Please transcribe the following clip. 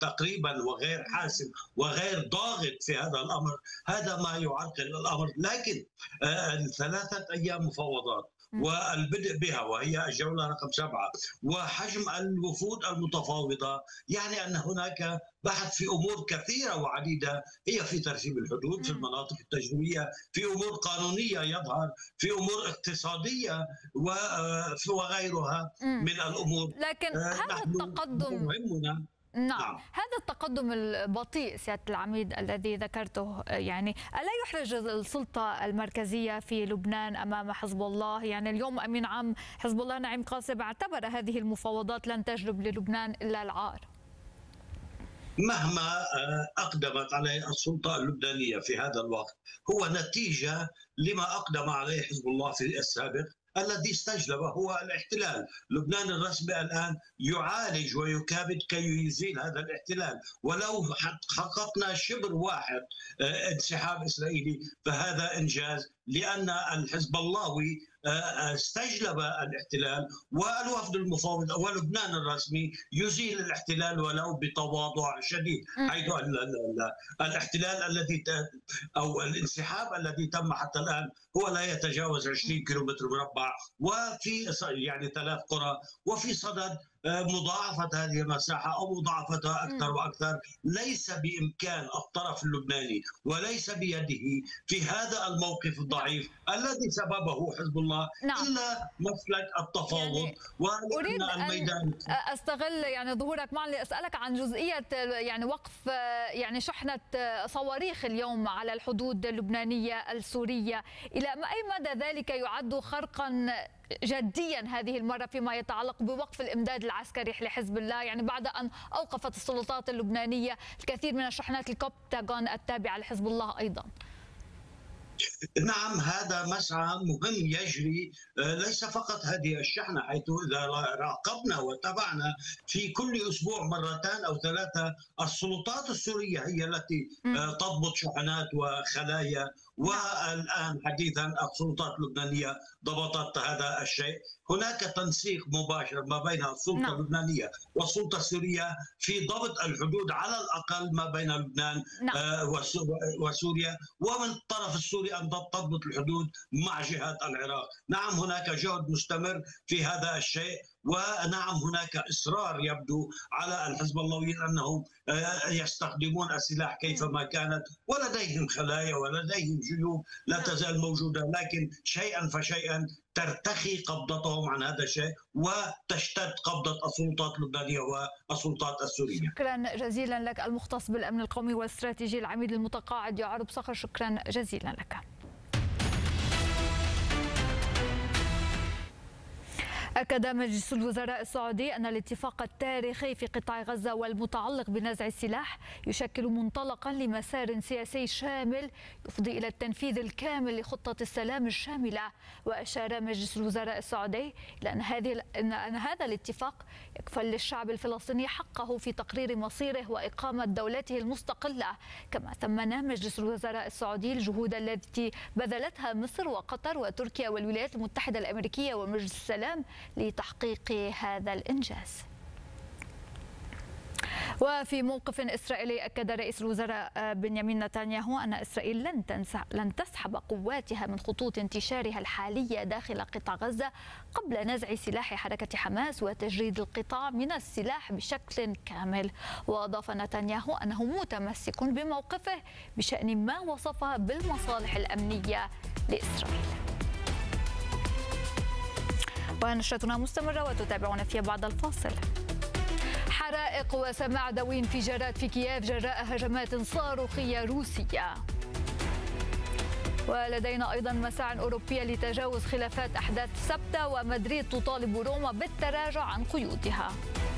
تقريبا وغير حاسم وغير ضاغط في هذا الأمر، هذا ما يعرقل الأمر. لكن ثلاثة أيام مفاوضات والبدء بها وهي الجولة رقم 7 وحجم الوفود المتفاوضة، يعني أن هناك بحث في أمور كثيرة وعديدة، هي في ترتيب الحدود، في المناطق التجريبية، في أمور قانونية يظهر، في أمور اقتصادية وغيرها من الأمور. لكن هذا التقدم مهمنا. نعم، هذا التقدم البطيء سيادة العميد الذي ذكرته، يعني ألا يحرج السلطة المركزية في لبنان أمام حزب الله؟ يعني اليوم أمين عام حزب الله نعيم قاسم اعتبر هذه المفاوضات لن تجلب للبنان إلا العار. مهما أقدمت عليه السلطة اللبنانية في هذا الوقت هو نتيجة لما أقدم عليه حزب الله في السابق الذي استجلب هو الاحتلال. لبنان الرسمي الآن يعالج ويكابد كي يزيل هذا الاحتلال، ولو حققنا شبر واحد انسحاب إسرائيلي فهذا إنجاز، لأن الحزب اللهوي استجلب الاحتلال والوفد المفاوض ولبنان الرسمي يزيل الاحتلال ولو بتواضع شديد، حيث الاحتلال الذي أو الانسحاب الذي تم حتى الآن هو لا يتجاوز 20 كيلومتر مربع، وفي يعني 3 قرى، وفي صدد مضاعفة هذه المساحة أو مضاعفتها أكثر وأكثر. ليس بإمكان الطرف اللبناني وليس بيده في هذا الموقف الضعيف الذي سببه حزب الله إلا مسلك التفاوض. يعني أريد أن أستغل يعني ظهورك معنا لأسألك عن جزئية يعني وقف يعني شحنة صواريخ اليوم على الحدود اللبنانية السورية، إلى أي مدى ذلك يعد خرقا جديا هذه المرة فيما يتعلق بوقف الإمداد العسكري لحزب الله، يعني بعد أن أوقفت السلطات اللبنانية الكثير من الشحنات الكوبتاغون التابعة لحزب الله أيضا؟ نعم، هذا مسعى مهم يجري، ليس فقط هذه الشحنة، حيث إذا راقبنا وتابعنا في كل أسبوع 2 أو 3 السلطات السورية هي التي تضبط شحنات وخلايا، والآن حديثا السلطات اللبنانية ضبطت هذا الشيء. هناك تنسيق مباشر ما بين السلطة اللبنانية والسلطة السورية في ضبط الحدود على الأقل ما بين لبنان وسوريا، ومن الطرف السوري أن تضبط الحدود مع جهات العراق. نعم، هناك جهد مستمر في هذا الشيء، ونعم هناك إصرار يبدو على الحزب اللهويين أنهم يستخدمون السلاح كيفما كانت، ولديهم خلايا ولديهم جيوب لا تزال موجودة، لكن شيئا فشيئا ترتخي قبضتهم عن هذا الشيء وتشتد قبضة السلطات اللبنانية والسلطات السورية. شكرا جزيلا لك المختص بالأمن القومي والاستراتيجي العميد المتقاعد يعرب صخر، شكرا جزيلا لك. أكد مجلس الوزراء السعودي أن الاتفاق التاريخي في قطاع غزة والمتعلق بنزع السلاح يشكل منطلقا لمسار سياسي شامل يفضي إلى التنفيذ الكامل لخطة السلام الشاملة. وأشار مجلس الوزراء السعودي إلى أن هذا الاتفاق يكفل للشعب الفلسطيني حقه في تقرير مصيره وإقامة دولته المستقلة. كما ثمن مجلس الوزراء السعودي الجهود التي بذلتها مصر وقطر وتركيا والولايات المتحدة الأمريكية ومجلس السلام لتحقيق هذا الإنجاز. وفي موقف إسرائيلي أكد رئيس الوزراء بنيامين نتنياهو أن إسرائيل لن تسحب قواتها من خطوط انتشارها الحالية داخل قطاع غزة قبل نزع سلاح حركة حماس وتجريد القطاع من السلاح بشكل كامل. وأضاف نتنياهو أنه متمسك بموقفه بشأن ما وصفه بالمصالح الأمنية لإسرائيل. ونشرتنا مستمرة وتتابعون فيها بعد الفاصل. حرائق وسماع دوي انفجارات في كييف جراء هجمات صاروخية روسية. ولدينا أيضا مساع أوروبية لتجاوز خلافات أحداث سبتة، ومدريد تطالب روما بالتراجع عن قيودها.